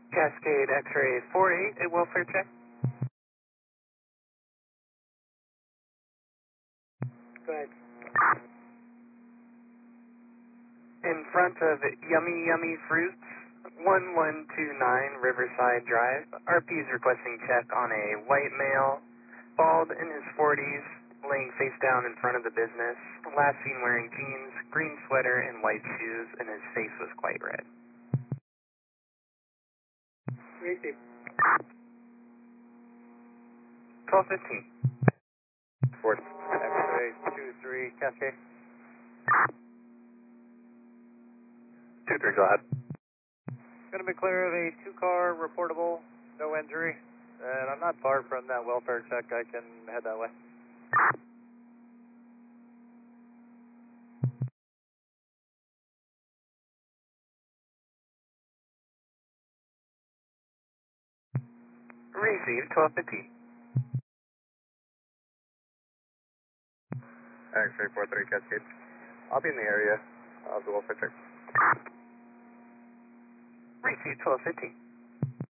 Cascade X-ray 48 at welfare check. Go ahead. In front of Yummy Yummy Fruits, 1129 Riverside Drive. RP is requesting check on a white male, bald in his 40s, laying face down in front of the business. Last seen wearing jeans, green sweater, and white shoes, and his face was quite red. Receive. 1215. Ford. X-ray 23 Cascade. 23, go ahead. Going to be clear of a 2-car reportable, no injury, and I'm not far from that welfare check. I can head that way. Received 1215. X-ray 43 Cascade. I'll be in the area of the welfare check. Received 1215.